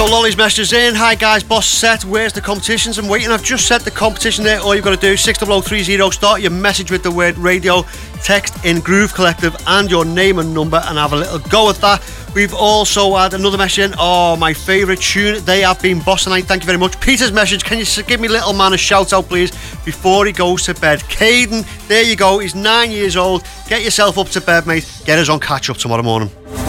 So Lolly's messages in. Hi guys, boss set. Where's the competitions? I'm waiting. I've just set the competition there. All you've got to do is 60030. Start your message with the word radio. Text in Groove Collective and your name and number and have a little go at that. We've also had another message in. Oh, my favourite tune. They have been Boss Tonight. Thank you very much. Peter's message. Can you give me little man a shout out, please, before he goes to bed? Caden, there you go. He's 9 years old. Get yourself up to bed, mate. Get us on catch up tomorrow morning.